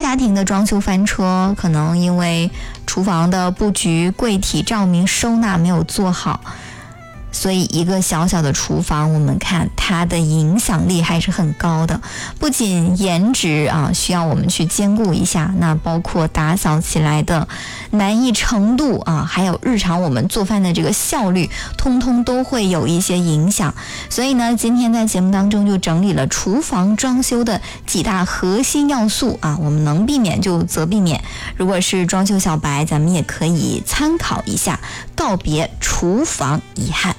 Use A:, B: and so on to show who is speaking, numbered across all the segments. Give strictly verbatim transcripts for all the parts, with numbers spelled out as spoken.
A: 家庭的装修翻车，可能因为厨房的布局、柜体、照明、收纳没有做好，所以一个小小的厨房，我们看它的影响力还是很高的。不仅颜值啊需要我们去兼顾一下，那包括打扫起来的难易程度啊，还有日常我们做饭的这个效率，通通都会有一些影响。所以呢，今天在节目当中就整理了厨房装修的几大核心要素啊，我们能避免就则避免。如果是装修小白，咱们也可以参考一下，告别厨房遗憾。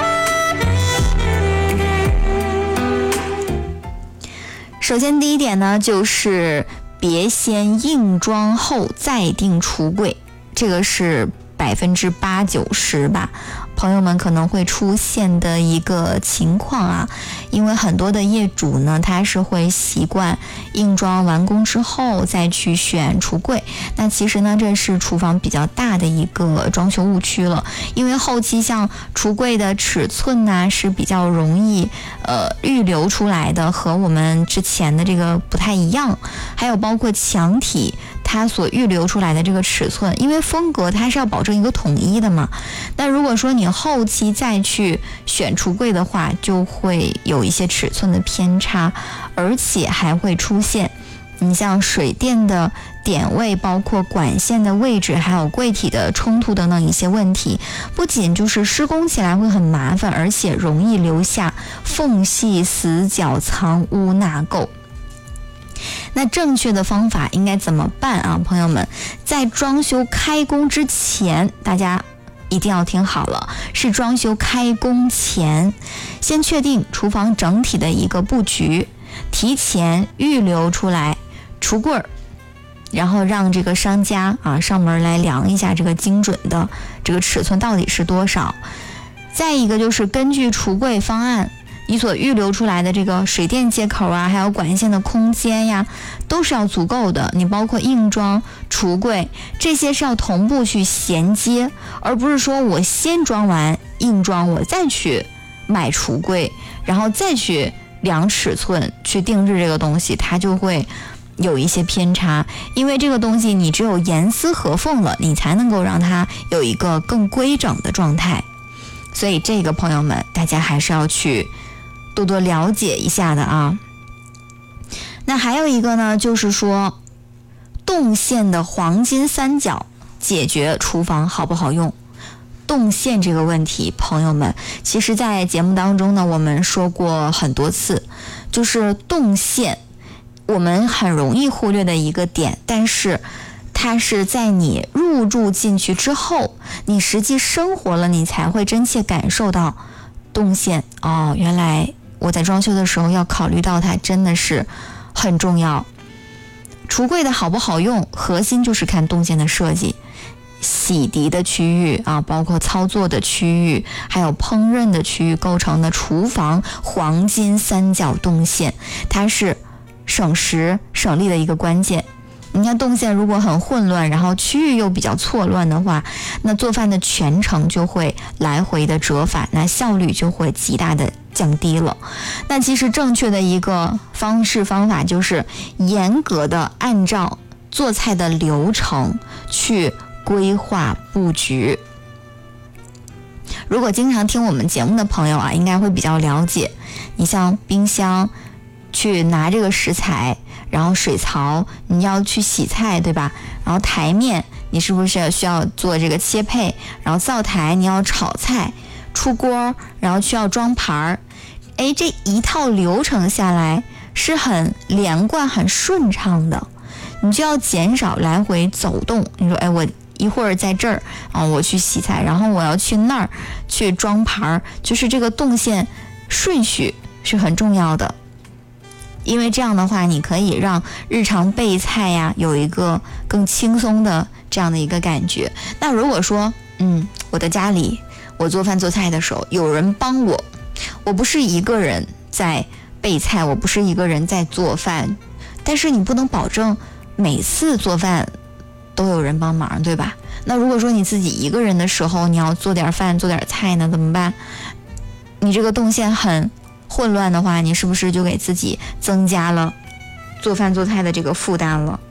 A: 首先第一点呢，就是别先硬装后再定橱柜，这个是百分之八九十吧，朋友们可能会出现的一个情况啊。因为很多的业主呢，他是会习惯硬装完工之后再去选橱柜，那其实呢，这是厨房比较大的一个装修误区了。因为后期像橱柜的尺寸呢、啊、是比较容易呃预留出来的，和我们之前的这个不太一样。还有包括墙体它所预留出来的这个尺寸，因为风格它是要保证一个统一的嘛。那如果说你后期再去选橱柜的话，就会有一些尺寸的偏差，而且还会出现你像水电的点位，包括管线的位置，还有柜体的冲突等等一些问题。不仅就是施工起来会很麻烦，而且容易留下缝隙、死角、藏污纳垢。那正确的方法应该怎么办啊？朋友们，在装修开工之前，大家一定要听好了，是装修开工前，先确定厨房整体的一个布局，提前预留出来橱柜，然后让这个商家啊上门来量一下这个精准的这个尺寸到底是多少。再一个就是根据橱柜方案，你所预留出来的这个水电接口啊，还有管线的空间呀，都是要足够的。你包括硬装、橱柜，这些是要同步去衔接，而不是说我先装完硬装，我再去买橱柜，然后再去量尺寸去定制这个东西，它就会有一些偏差。因为这个东西你只有严丝合缝了，你才能够让它有一个更规整的状态。所以这个朋友们，大家还是要去多多了解一下的啊。那还有一个呢，就是说动线的黄金三角，解决厨房好不好用。动线这个问题，朋友们，其实在节目当中呢，我们说过很多次，就是动线我们很容易忽略的一个点，但是它是在你入住进去之后，你实际生活了，你才会真切感受到动线。哦，原来我在装修的时候要考虑到它，真的是很重要。橱柜的好不好用，核心就是看动线的设计。洗涤的区域啊，包括操作的区域，还有烹饪的区域构成的厨房黄金三角动线，它是省时省力的一个关键。你看动线如果很混乱，然后区域又比较错乱的话，那做饭的全程就会来回的折返，那效率就会极大的降低了。那其实正确的一个方式方法就是严格的按照做菜的流程去规划布局。如果经常听我们节目的朋友啊，应该会比较了解，你像冰箱去拿这个食材，然后水槽你要去洗菜，对吧？然后台面你是不是需要做这个切配，然后灶台你要炒菜，出锅然后需要装盘儿。哎，这一套流程下来是很连贯很顺畅的，你就要减少来回走动。你说哎，我一会儿在这儿啊，我去洗菜，然后我要去那儿去装盘，就是这个动线顺序是很重要的。因为这样的话，你可以让日常备菜呀有一个更轻松的这样的一个感觉。那如果说嗯，我的家里我做饭做菜的时候有人帮我，我不是一个人在备菜，我不是一个人在做饭，但是你不能保证每次做饭都有人帮忙，对吧？那如果说你自己一个人的时候，你要做点饭做点菜呢，怎么办？你这个动线很混乱的话，你是不是就给自己增加了做饭做菜的这个负担了？